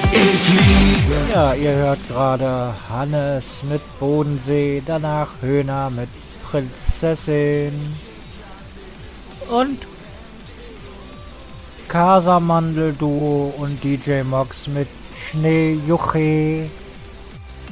Ja, ihr hört gerade Hannes mit Bodensee, danach Höhner mit Prinzessin und Casamandel Duo und DJ Mox mit Schneejuche.